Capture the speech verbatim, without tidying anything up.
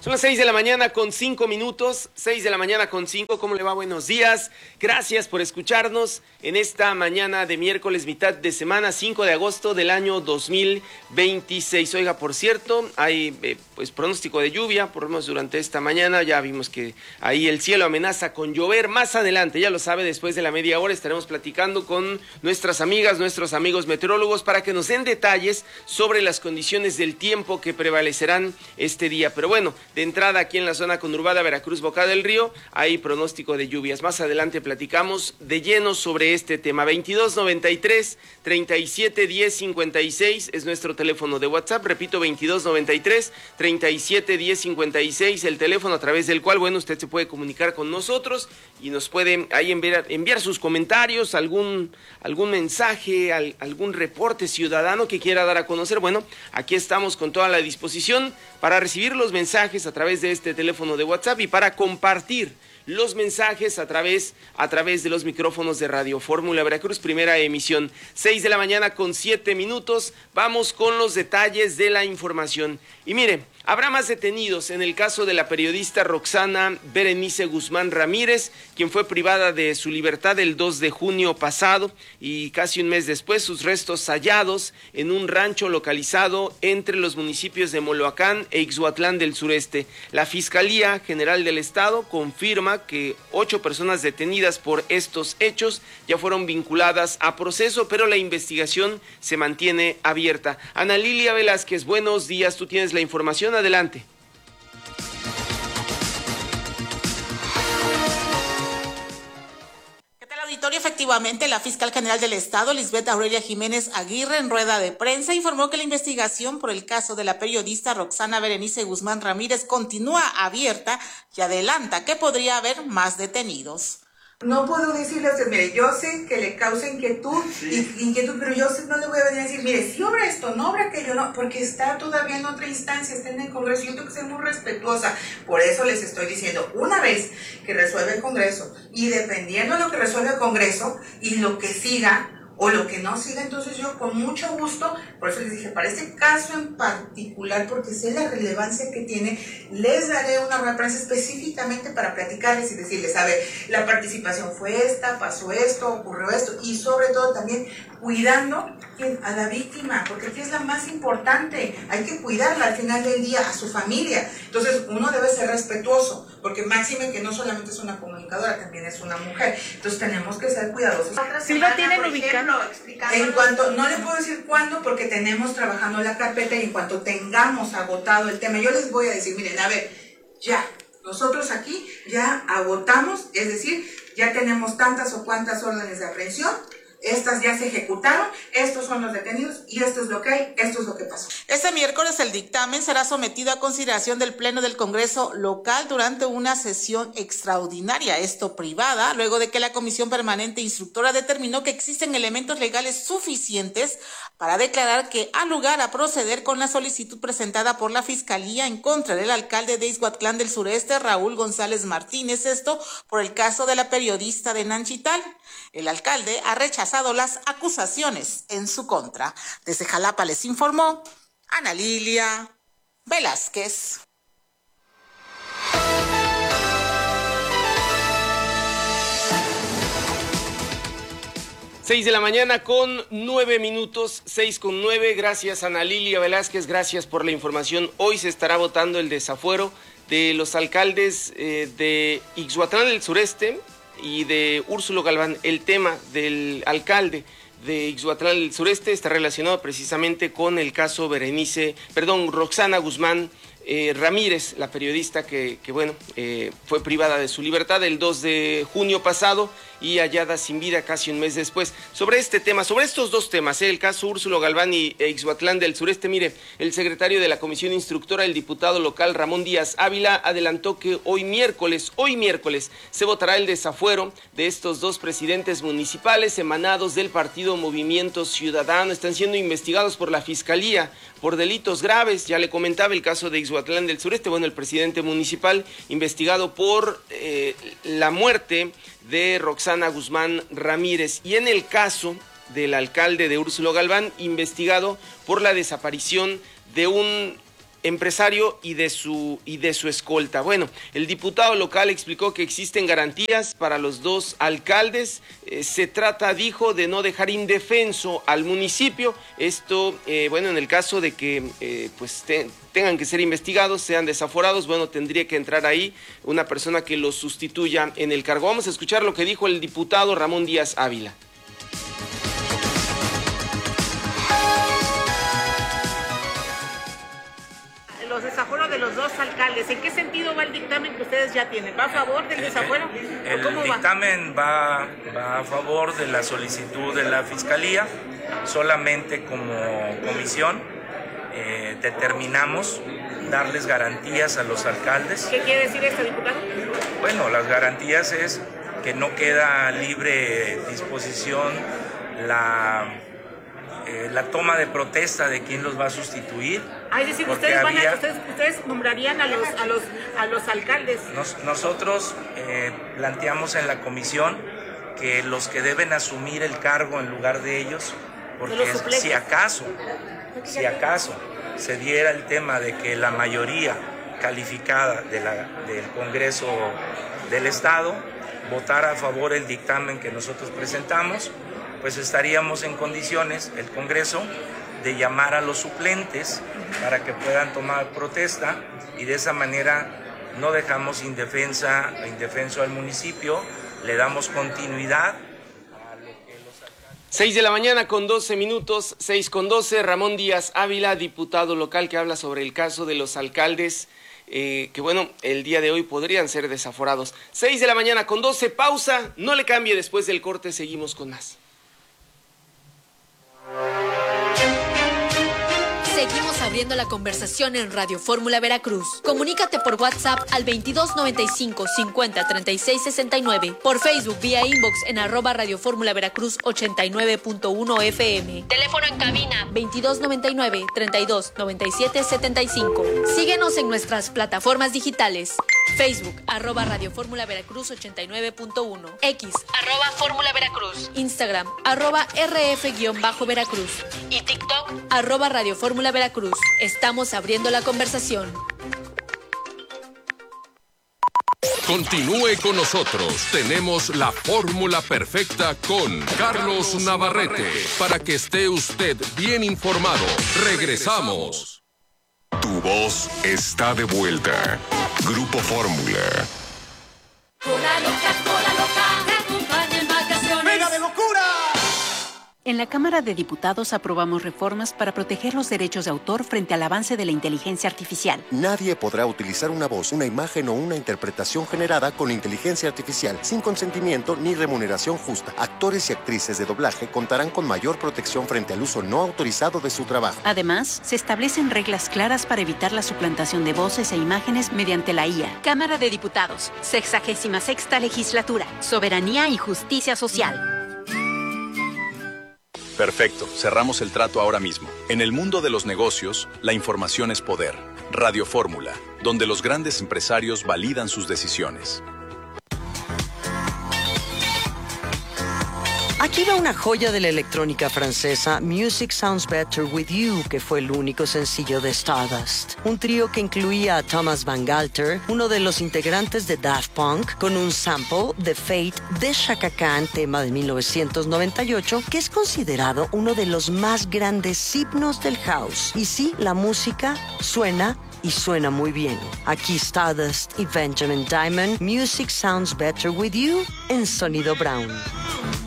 Son las seis de la mañana con cinco minutos, seis de la mañana con cinco, ¿cómo le va? Buenos días, gracias por escucharnos en esta mañana de miércoles, mitad de semana, cinco de agosto del año dos mil veintiséis. Oiga, por cierto, hay eh, pues pronóstico de lluvia, por lo menos durante esta mañana, ya vimos que ahí el cielo amenaza con llover. Más adelante, ya lo sabe, después de la media hora estaremos platicando con nuestras amigas, nuestros amigos meteorólogos para que nos den detalles sobre las condiciones del tiempo que prevalecerán este día. Pero bueno, de entrada aquí en la zona conurbada Veracruz, Boca del Río, hay pronóstico de lluvias. Más adelante platicamos de lleno sobre este tema. veintidós noventa y tres, treinta y siete diez cincuenta y seis es nuestro teléfono de WhatsApp. Repito, veintidós noventa y tres, treinta y siete diez cincuenta y seis, el teléfono a través del cual, bueno, usted se puede comunicar con nosotros y nos puede ahí enviar, enviar sus comentarios, algún, algún mensaje, al, algún reporte ciudadano que quiera dar a conocer. Bueno, aquí estamos con toda la disposición para recibir los mensajes a través de este teléfono de WhatsApp y para compartir los mensajes a través, a través de los micrófonos de Radio Fórmula Veracruz, primera emisión, seis de la mañana con siete minutos. Vamos con los detalles de la información. Y mire, habrá más detenidos en el caso de la periodista Roxana Berenice Guzmán Ramírez, quien fue privada de su libertad el dos de junio pasado y casi un mes después sus restos hallados en un rancho localizado entre los municipios de Moloacán e Ixhuatlán del Sureste. La Fiscalía General del Estado confirma que ocho personas detenidas por estos hechos ya fueron vinculadas a proceso, pero la investigación se mantiene abierta. Ana Lilia Velázquez, buenos días, tú tienes la información, adelante. Efectivamente, la fiscal general del Estado, Lisbeth Aurelia Jiménez Aguirre, en rueda de prensa, informó que la investigación por el caso de la periodista Roxana Berenice Guzmán Ramírez continúa abierta y adelanta que podría haber más detenidos. No puedo decirle a usted, mire, yo sé que le causa inquietud, sí. y, inquietud, pero yo no le voy a venir a decir, mire, si obra esto, no obra aquello, no, porque está todavía en otra instancia, está en el Congreso, yo tengo que ser muy respetuosa, por eso les estoy diciendo, una vez que resuelve el Congreso, y dependiendo de lo que resuelve el Congreso, y lo que siga, o lo que no siga, entonces yo con mucho gusto, por eso les dije, para este caso en particular, porque sé la relevancia que tiene, les daré una rueda de prensa específicamente para platicarles y decirles, a ver, la participación fue esta, pasó esto, ocurrió esto, y sobre todo también cuidando a la víctima, porque aquí es la más importante, hay que cuidarla al final del día, a su familia, entonces uno debe ser respetuoso, porque máxime que no solamente es una comunicadora, también es una mujer, entonces tenemos que ser cuidadosos. Si lo tienen ubicado. En cuanto, no le puedo decir cuándo, porque tenemos trabajando la carpeta y en cuanto tengamos agotado el tema, yo les voy a decir, miren, a ver, ya, nosotros aquí ya agotamos, es decir, ya tenemos tantas o cuantas órdenes de aprehensión, estas ya se ejecutaron, estos son los detenidos y esto es lo que hay, esto es lo que pasó. Este miércoles el dictamen será sometido a consideración del Pleno del Congreso local durante una sesión extraordinaria, esto privada, luego de que la Comisión Permanente Instructora determinó que existen elementos legales suficientes para declarar que ha lugar a proceder con la solicitud presentada por la Fiscalía en contra del alcalde de Ixhuatlán del Sureste, Raúl González Martínez, esto por el caso de la periodista de Nanchital. El alcalde ha rechazado las acusaciones en su contra. Desde Jalapa les informó Ana Lilia Velázquez. Seis de la mañana con nueve minutos, seis con nueve. Gracias, Ana Lilia Velázquez, gracias por la información. Hoy se estará votando el desafuero de los alcaldes eh, de Ixhuatlán del Sureste y de Úrsulo Galván. El tema del alcalde de Ixhuatlán del Sureste está relacionado precisamente con el caso Berenice, perdón, Roxana Guzmán eh, Ramírez, la periodista que, que bueno, eh, fue privada de su libertad el dos de junio pasado y hallada sin vida casi un mes después. Sobre este tema, sobre estos dos temas, ¿eh? el caso Úrsulo Galván y Ixhuatlán del Sureste, mire, el secretario de la Comisión Instructora, el diputado local Ramón Díaz Ávila, adelantó que hoy miércoles, hoy miércoles, se votará el desafuero de estos dos presidentes municipales emanados del partido Movimiento Ciudadano. Están siendo investigados por la Fiscalía por delitos graves. Ya le comentaba el caso de Ixhuatlán del Sureste, bueno, el presidente municipal investigado por eh, la muerte de Roxana Guzmán Ramírez, y en el caso del alcalde de Úrsulo Galván, investigado por la desaparición de un empresario y de su y de su escolta. Bueno, el diputado local explicó que existen garantías para los dos alcaldes. Eh, se trata, dijo, de no dejar indefenso al municipio. Esto, eh, bueno, en el caso de que eh, pues te, tengan que ser investigados, sean desaforados, bueno, tendría que entrar ahí una persona que los sustituya en el cargo. Vamos a escuchar lo que dijo el diputado Ramón Díaz Ávila. Los desafueros de los dos alcaldes, ¿en qué sentido va el dictamen que ustedes ya tienen? ¿Va a favor del desafuero? El, ¿Cómo el dictamen va? Va, va a favor de la solicitud de la Fiscalía. Solamente como comisión eh, determinamos darles garantías a los alcaldes. ¿Qué quiere decir esto, diputado? Bueno, las garantías es que no queda libre disposición la... Eh, la toma de protesta de quién los va a sustituir. Ah, es decir, ustedes, van había, a, ustedes, ustedes nombrarían a los, a los, a los alcaldes. Nos, nosotros eh, planteamos en la comisión que los que deben asumir el cargo en lugar de ellos, porque de si acaso, si acaso se diera el tema de que la mayoría calificada de la, del Congreso del Estado votara a favor el dictamen que nosotros presentamos, pues estaríamos en condiciones, el Congreso, de llamar a los suplentes para que puedan tomar protesta y de esa manera no dejamos indefensa, indefenso al municipio, le damos continuidad a lo que los alcaldes... seis de la mañana con doce minutos, seis con doce, Ramón Díaz Ávila, diputado local que habla sobre el caso de los alcaldes eh, que bueno, el día de hoy podrían ser desaforados. seis de la mañana con doce, pausa, no le cambie, después del corte seguimos con más. Seguimos abriendo la conversación en Radio Fórmula Veracruz. Comunícate por WhatsApp al veintidós noventa y cinco cincuenta treinta y seis sesenta y nueve, por Facebook vía inbox en arroba Radio Fórmula Veracruz ochenta y nueve punto uno F M. Teléfono en cabina veintidós noventa y nueve treinta y dos noventa y siete setenta y cinco. Síguenos en nuestras plataformas digitales. Facebook, arroba Radio Fórmula Veracruz ochenta y nueve punto uno. X, arroba Fórmula Veracruz. Instagram, arroba R F-Veracruz. Y TikTok, arroba Radio Fórmula Veracruz. Estamos abriendo la conversación. Continúe con nosotros. Tenemos la fórmula perfecta con Carlos Navarrete para que esté usted bien informado. Regresamos. Tu voz está de vuelta. Grupo Fórmula. Cola loca, cola loca, te acompaña en vacaciones. ¡Venga de locura! En la Cámara de Diputados aprobamos reformas para proteger los derechos de autor frente al avance de la inteligencia artificial. Nadie podrá utilizar una voz, una imagen o una interpretación generada con inteligencia artificial sin consentimiento ni remuneración justa. Actores y actrices de doblaje contarán con mayor protección frente al uso no autorizado de su trabajo. Además, se establecen reglas claras para evitar la suplantación de voces e imágenes mediante la I A. Cámara de Diputados, sexagésima sexta legislatura, soberanía y justicia social. Perfecto, cerramos el trato ahora mismo. En el mundo de los negocios, la información es poder. Radio Fórmula, donde los grandes empresarios validan sus decisiones. Aquí va una joya de la electrónica francesa, Music Sounds Better With You, que fue el único sencillo de Stardust. Un trío que incluía a Thomas Van Galter, uno de los integrantes de Daft Punk, con un sample de Fate de Chaka Khan, tema de mil novecientos noventa y ocho, que es considerado uno de los más grandes himnos del house. Y sí, la música suena y suena muy bien. Aquí Stardust y Benjamin Diamond, Music Sounds Better With You, en Sonido Brown.